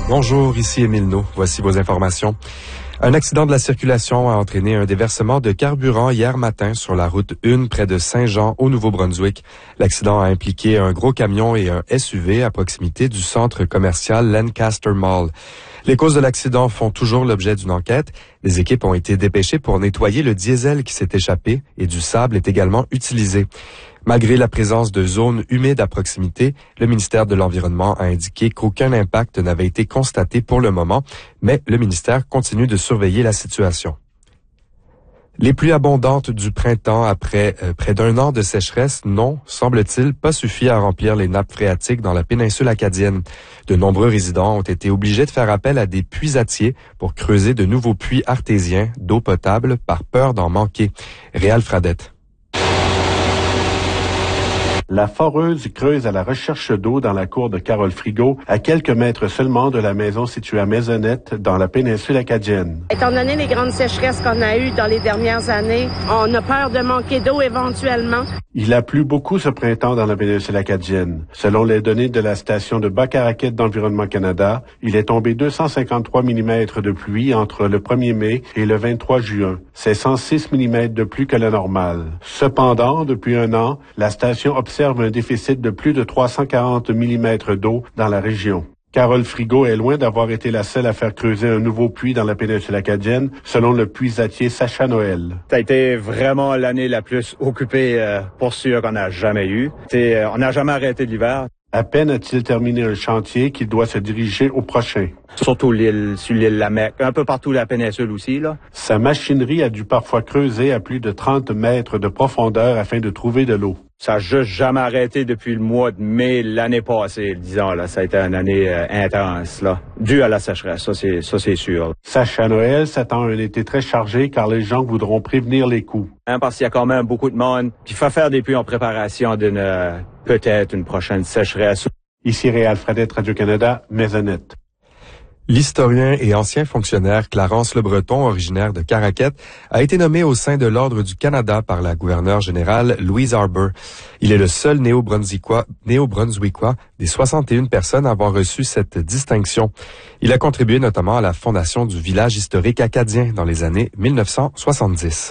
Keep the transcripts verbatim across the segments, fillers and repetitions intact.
Bonjour, ici Émile No. Voici vos informations. Un accident de la circulation a entraîné un déversement de carburant hier matin sur la route un près de Saint-Jean au Nouveau-Brunswick. L'accident a impliqué un gros camion et un S U V à proximité du centre commercial Lancaster Mall. Les causes de l'accident font toujours l'objet d'une enquête. Les équipes ont été dépêchées pour nettoyer le diesel qui s'est échappé et du sable est également utilisé. Malgré la présence de zones humides à proximité, le ministère de l'Environnement a indiqué qu'aucun impact n'avait été constaté pour le moment, mais le ministère continue de surveiller la situation. Les pluies abondantes du printemps après euh, près d'un an de sécheresse n'ont, semble-t-il, pas suffi à remplir les nappes phréatiques dans la péninsule acadienne. De nombreux résidents ont été obligés de faire appel à des puisatiers pour creuser de nouveaux puits artésiens d'eau potable par peur d'en manquer. Réal Fradette. La foreuse creuse à la recherche d'eau dans la cour de Carole Frigo, à quelques mètres seulement de la maison située à Maisonnette, dans la péninsule acadienne. Étant donné les grandes sécheresses qu'on a eues dans les dernières années, on a peur de manquer d'eau éventuellement. Il a plu beaucoup ce printemps dans la péninsule acadienne. Selon les données de la station de Bas-Caraquet d'Environnement Canada, il est tombé deux cent cinquante-trois millimètres de pluie entre le premier mai et le vingt-trois juin. C'est cent six millimètres de plus que la normale. Cependant, depuis un an, la station observe un déficit de plus de trois cent quarante millimètres d'eau dans la région. Carole Frigo est loin d'avoir été la seule à faire creuser un nouveau puits dans la péninsule acadienne, selon le puisatier Sacha Noël. Ça a été vraiment l'année la plus occupée euh, pour sûr qu'on n'a jamais eue. Euh, on n'a jamais arrêté l'hiver. À peine a-t-il terminé un chantier qu'il doit se diriger au prochain. Surtout l'île, sur l'île Lamec, un peu partout la péninsule aussi, là. Sa machinerie a dû parfois creuser à plus de trente mètres de profondeur afin de trouver de l'eau. Ça n'a juste jamais arrêté depuis le mois de mai l'année passée, disons, là. Ça a été une année euh, intense, là. Due à la sécheresse, ça c'est, ça c'est sûr. Sacha Noël s'attend à un été très chargé car les gens voudront prévenir les coups. Hein, parce qu'il y a quand même beaucoup de monde. Puis il faut faire des puits en préparation d'une, euh, peut-être une prochaine sécheresse. Ici Réal Fradette, Radio-Canada, Maisonnette. L'historien et ancien fonctionnaire Clarence Le Breton, originaire de Caraquet, a été nommé au sein de l'Ordre du Canada par la gouverneure générale Louise Arbour. Il est le seul néo-brunswickois, néo-brunswickois des soixante et une personnes à avoir reçu cette distinction. Il a contribué notamment à la fondation du village historique acadien dans les années mille neuf cent soixante-dix.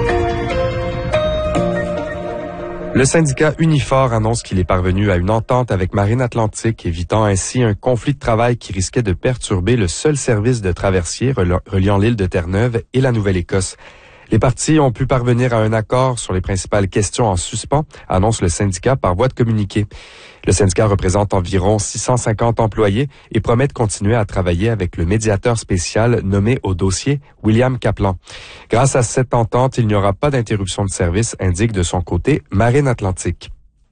Le syndicat Unifor annonce qu'il est parvenu à une entente avec Marine Atlantique, évitant ainsi un conflit de travail qui risquait de perturber le seul service de traversier reliant l'île de Terre-Neuve et la Nouvelle-Écosse. Les parties ont pu parvenir à un accord sur les principales questions en suspens, annonce le syndicat par voie de communiqué. Le syndicat représente environ six cent cinquante employés et promet de continuer à travailler avec le médiateur spécial nommé au dossier, William Kaplan. Grâce à cette entente, il n'y aura pas d'interruption de service, indique de son côté Marine Atlantique.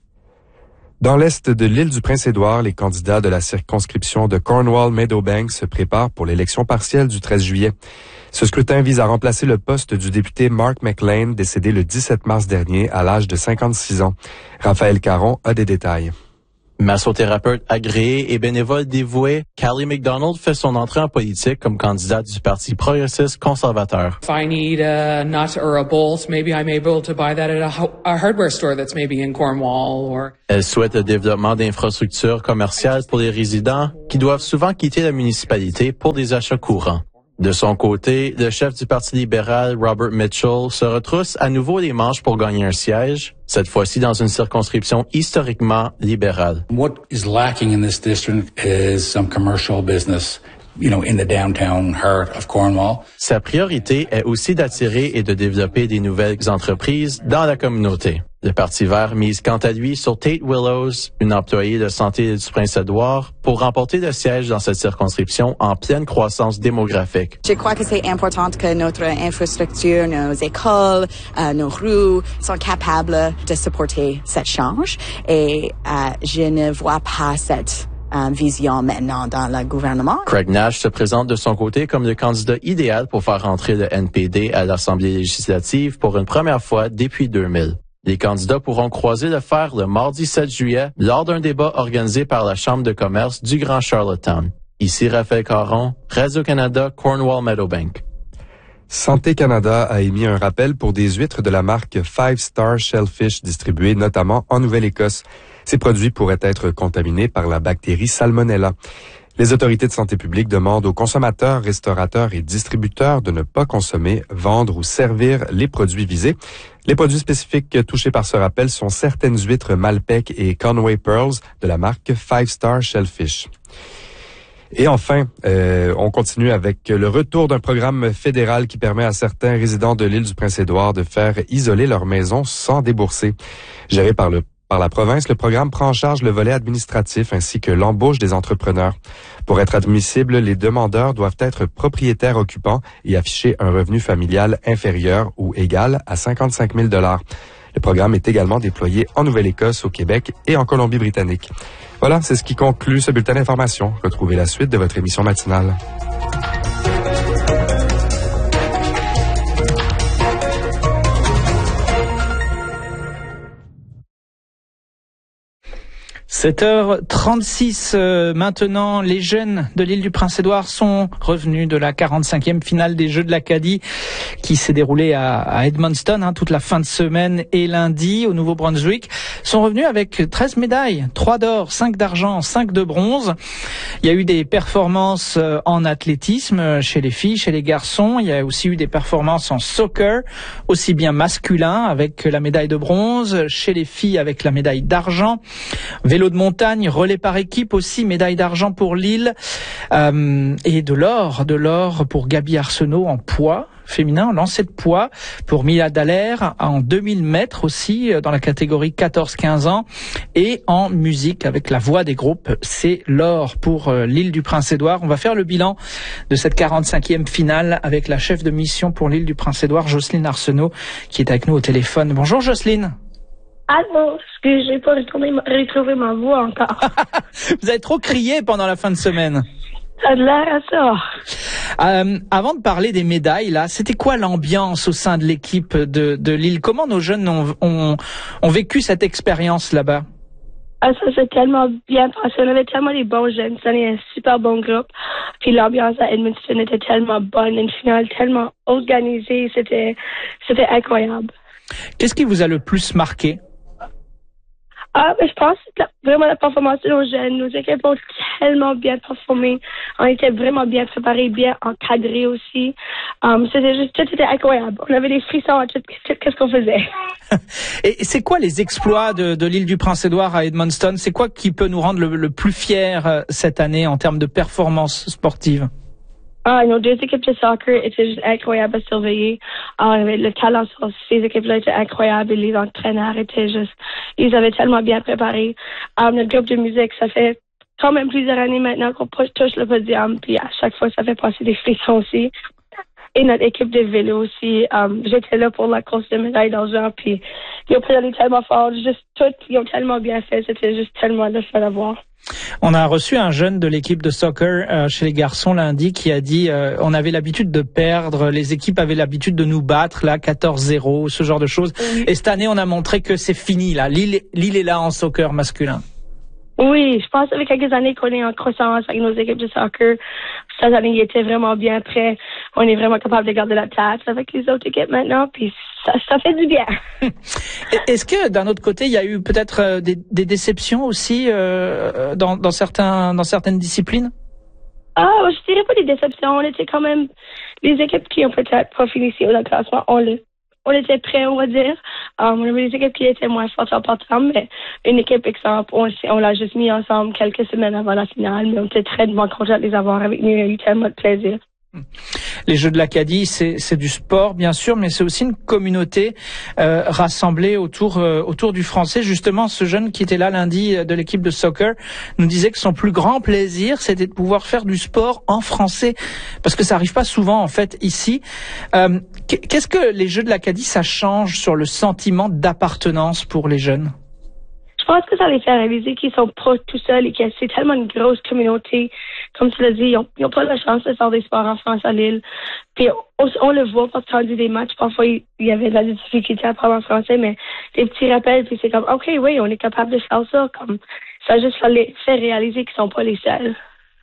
Dans l'est de l'île du Prince-Édouard, les candidats de la circonscription de Cornwall-Meadowbank se préparent pour l'élection partielle du treize juillet. Ce scrutin vise à remplacer le poste du député Mark McLean, décédé le dix-sept mars dernier à l'âge de cinquante-six ans. Raphaël Caron a des détails. Massothérapeute agréé et bénévole dévoué, Callie McDonald fait son entrée en politique comme candidate du Parti progressiste conservateur. If I need a nut or a bolt, maybe I'm able to buy that at a, a hardware store that's maybe in Cornwall or... Elle souhaite le développement d'infrastructures commerciales pour les résidents qui doivent souvent quitter la municipalité pour des achats courants. De son côté, le chef du Parti libéral, Robert Mitchell, se retrousse à nouveau les manches pour gagner un siège, cette fois-ci dans une circonscription historiquement libérale. What is lacking in this district is some commercial business, you know, in the downtown heart of Cornwall. Sa priorité est aussi d'attirer et de développer des nouvelles entreprises dans la communauté. Le Parti vert mise quant à lui sur Tate Willows, une employée de santé du Prince-Édouard, pour remporter le siège dans cette circonscription en pleine croissance démographique. Je crois que c'est important que notre infrastructure, nos écoles, euh, nos rues sont capables de supporter cette change et euh, je ne vois pas cette euh, vision maintenant dans le gouvernement. Craig Nash se présente de son côté comme le candidat idéal pour faire entrer le N P D à l'Assemblée législative pour une première fois depuis deux mille. Les candidats pourront croiser le fer le mardi sept juillet lors d'un débat organisé par la Chambre de commerce du Grand Charlottetown. Ici Raphaël Caron, Radio-Canada, Cornwall-Meadowbank. Santé Canada a émis un rappel pour des huîtres de la marque Five Star Shellfish distribuées notamment en Nouvelle-Écosse. Ces produits pourraient être contaminés par la bactérie Salmonella. Les autorités de santé publique demandent aux consommateurs, restaurateurs et distributeurs de ne pas consommer, vendre ou servir les produits visés. Les produits spécifiques touchés par ce rappel sont certaines huîtres Malpec et Conway Pearls de la marque Five Star Shellfish. Et enfin, euh, on continue avec le retour d'un programme fédéral qui permet à certains résidents de l'île du Prince-Édouard de faire isoler leur maison sans débourser. Géré par le Par la province, le programme prend en charge le volet administratif ainsi que l'embauche des entrepreneurs. Pour être admissible, les demandeurs doivent être propriétaires occupants et afficher un revenu familial inférieur ou égal à cinquante-cinq mille dollars. Le programme est également déployé en Nouvelle-Écosse, au Québec et en Colombie-Britannique. Voilà, c'est ce qui conclut ce bulletin d'information. Retrouvez la suite de votre émission matinale. sept heures trente-six euh, maintenant, les jeunes de l'île du Prince-Édouard sont revenus de la quarante-cinquième finale des Jeux de l'Acadie qui s'est déroulée à, à Edmundston hein, toute la fin de semaine et lundi au Nouveau-Brunswick. Sont revenus avec treize médailles, trois d'or, cinq d'argent, cinq de bronze. Il y a eu des performances en athlétisme chez les filles, chez les garçons. Il y a aussi eu des performances en soccer, aussi bien masculin avec la médaille de bronze, chez les filles avec la médaille d'argent. Vélo de montagne, relais par équipe aussi, médaille d'argent pour Lille euh, et de l'or, de l'or pour Gabi Arsenault en poids féminin, en lancer de poids pour Mila Dallaire en deux mille mètres aussi dans la catégorie quatorze quinze ans et en musique avec la voix des groupes, c'est l'or pour euh, l'île du Prince-Édouard. On va faire le bilan de cette quarante-cinquième finale avec la chef de mission pour l'île du Prince-Édouard, Jocelyne Arsenault, qui est avec nous au téléphone. Bonjour Jocelyne. Allô, parce que j'ai pas retourné, retrouvé ma voix encore. Vous avez trop crié pendant la fin de semaine. Ça a l'air à ça. Euh, avant de parler des médailles, là, c'était quoi l'ambiance au sein de l'équipe de, de Lille? Comment nos jeunes ont, ont, ont vécu cette expérience là-bas? Ah, ça s'est tellement bien passé. On avait tellement des bons jeunes. C'était un super bon groupe. Puis l'ambiance à Edmundston était tellement bonne. Une finale tellement organisée. C'était, c'était incroyable. Qu'est-ce qui vous a le plus marqué? Ah, mais je pense que vraiment la performance de nos jeunes, nos équipes ont tellement bien performé. On était vraiment bien préparés, bien encadrés aussi. Um, c'était juste, tout était incroyable. On avait des frissons à tout, tout ce qu'on faisait. Et c'est quoi les exploits de, de l'île du Prince-Édouard à Edmundston? C'est quoi qui peut nous rendre le, le plus fiers euh, cette année en termes de performance sportive? Ah, nos deux équipes de soccer étaient juste incroyables à surveiller. Ah, le talent sur ces équipes-là était incroyable et les entraîneurs étaient juste, ils avaient tellement bien préparé. Ah, notre groupe de musique, ça fait quand même plusieurs années maintenant qu'on touche le podium, puis à chaque fois, ça fait passer des frissons aussi. Et notre équipe de vélo aussi, um, j'étais là pour la course de médaille d'argent, puis ils ont présenté tellement fort, juste tout, ils ont tellement bien fait, c'était juste tellement le fun à voir. On a reçu un jeune de l'équipe de soccer euh, chez les garçons lundi qui a dit euh, on avait l'habitude de perdre, les équipes avaient l'habitude de nous battre, là, quatorze zéro, ce genre de choses. Oui. Et cette année, on a montré que c'est fini, là. Lille, Lille est là en soccer masculin. Oui, je pense avec quelques années qu'on est en croissance avec nos équipes de soccer. Cette année, ils étaient vraiment bien prêts. On est vraiment capable de garder la tête avec les autres équipes maintenant, puis ça, ça fait du bien. Est-ce que d'un autre côté, il y a eu peut-être euh, des, des déceptions aussi euh, dans, dans certains, dans certaines disciplines? Ah, je dirais pas des déceptions. On était quand même les équipes qui ont peut-être pas fini au classement. On le On était prêts, on va dire. Um, on avait des équipes qui étaient moins fortes en partant, mais une équipe, exemple, on, on l'a juste mis ensemble quelques semaines avant la finale, mais on était très contents de les avoir avec nous. Il y a eu tellement de plaisir. Les Jeux de l'Acadie, c'est, c'est du sport, bien sûr, mais c'est aussi une communauté euh, rassemblée autour euh, autour du français. Justement, ce jeune qui était là lundi de l'équipe de soccer nous disait que son plus grand plaisir, c'était de pouvoir faire du sport en français, parce que ça arrive pas souvent, en fait, ici. Euh, qu'est-ce que les Jeux de l'Acadie, ça change sur le sentiment d'appartenance pour les jeunes? Je pense que ça les fait réaliser qu'ils sont pas tout seuls et que c'est tellement une grosse communauté. Comme tu l'as dit, ils ont, ils ont pas la chance de faire des sports en France à Lille. Puis on, on le voit quand on dit des matchs. Parfois, il y avait de la difficulté à parler en français, mais des petits rappels, puis c'est comme, OK, oui, on est capable de faire ça. Comme ça juste les fait réaliser qu'ils sont pas les seuls.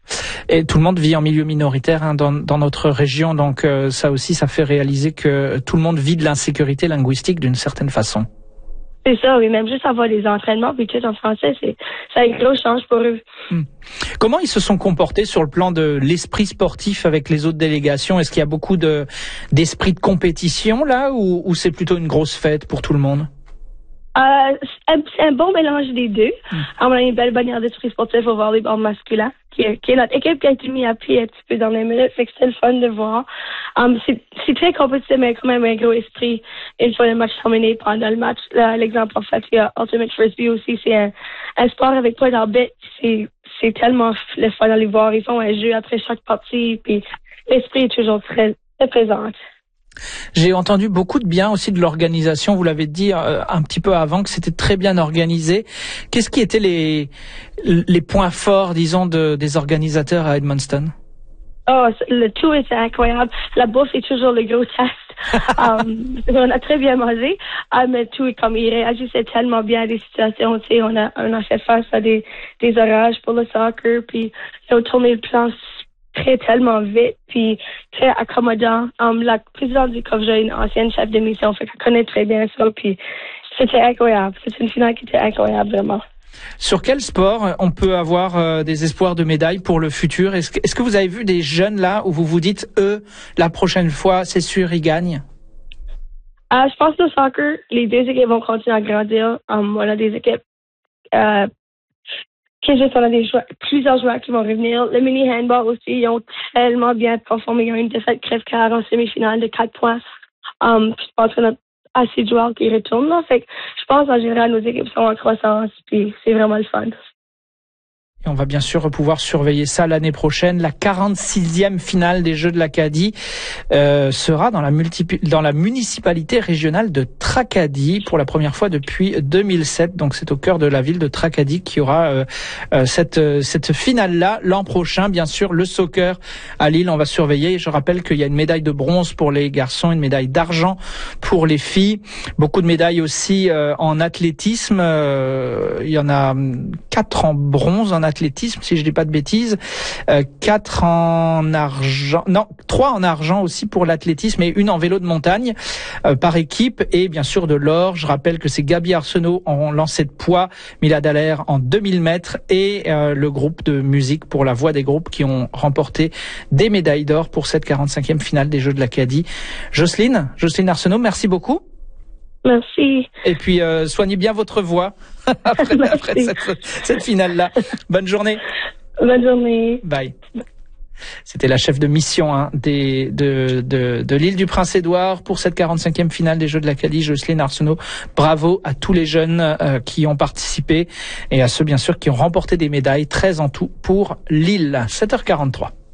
Et tout le monde vit en milieu minoritaire hein, dans, dans notre région, donc euh, ça aussi, ça fait réaliser que tout le monde vit de l'insécurité linguistique d'une certaine façon. C'est ça, oui, même juste avoir des entraînements puis tout en français, c'est ça a une grosse chance pour eux. Hmm. Comment ils se sont comportés sur le plan de l'esprit sportif avec les autres délégations? Est-ce qu'il y a beaucoup de d'esprit de compétition là, ou, ou c'est plutôt une grosse fête pour tout le monde? Euh, c'est un bon mélange des deux. Mm. On a une belle bannière d'esprit sportif au volleyball masculin, qui est, qui est notre équipe qui a été mise à pied un petit peu dans les minutes, fait que c'était le fun de voir. Um, c'est, c'est très compétitif, mais quand même un gros esprit. Une fois le match terminé, pendant le match, là, l'exemple en fait, il y a Ultimate Frisbee aussi, c'est un, un sport avec point d'arbitre. C'est, c'est tellement le fun d'aller voir. Ils font un jeu après chaque partie, puis l'esprit est toujours très, très présent. J'ai entendu beaucoup de bien aussi de l'organisation. Vous l'avez dit euh, un petit peu avant que c'était très bien organisé. Qu'est-ce qui étaient les les points forts, disons, de, des organisateurs à Edmundston? Oh, le tout était incroyable. La bouffe est toujours le gros test. um, on a très bien mangé, um, mais tout comme il réagissait tellement bien à des situations. Tu sais, on a on a fait face à des des orages pour le soccer, puis ils ont tourné le plan très tellement vite, puis très accommodant. Um, la présidente du C O V J A est une ancienne chef de mission, fait qu'elle connaît très bien ça, puis c'était incroyable. C'était une finale qui était incroyable, vraiment. Sur quel sport on peut avoir euh, des espoirs de médailles pour le futur? Est-ce que, est-ce que vous avez vu des jeunes là où vous vous dites, eux, la prochaine fois, c'est sûr, ils gagnent? Uh, je pense que le soccer, les deux équipes vont continuer à grandir. Um, on a des équipes euh, qui juste on a des joueurs, plusieurs joueurs qui vont revenir. Le mini handball aussi, ils ont tellement bien performé. Ils ont une défaite crève-cœur en semi-finale de quatre points. Um, je pense qu'on a assez de joueurs qui retournent là. Fait que je pense en général nos équipes sont en croissance, puis c'est vraiment le fun. Et on va bien sûr pouvoir surveiller ça l'année prochaine. La quarante-sixième finale des Jeux de l'Acadie euh, sera dans la, multi- dans la municipalité régionale de Tracadie pour la première fois depuis deux mille sept. Donc c'est au cœur de la ville de Tracadie qui aura euh, euh, cette, euh, cette finale-là l'an prochain. Bien sûr, le soccer à Lille, on va surveiller. Je rappelle qu'il y a une médaille de bronze pour les garçons, une médaille d'argent pour les filles. Beaucoup de médailles aussi euh, en athlétisme. Euh, il y en a quatre en bronze en athlétisme, si je dis pas de bêtises, euh, quatre en argent, non, trois en argent aussi pour l'athlétisme et une en vélo de montagne euh, par équipe, et bien sûr de l'or. Je rappelle que c'est Gabi Arsenault en lancer de poids, Mila Dallaire en deux mille mètres et euh, le groupe de musique pour la voix des groupes qui ont remporté des médailles d'or pour cette quarante-cinquième finale des Jeux de l'Acadie. Jocelyne, Jocelyne Arsenault, merci beaucoup. Merci. Et puis, euh, soignez bien votre voix après, après cette, cette finale-là. Bonne journée. Bonne journée. Bye. C'était la chef de mission hein, des, de, de, de l'île du Prince-Édouard pour cette quarante-cinquième finale des Jeux de l'Acadie, Jocelyne Arsenault. Bravo à tous les jeunes euh, qui ont participé et à ceux, bien sûr, qui ont remporté des médailles, treize en tout pour l'île. sept heures quarante-trois.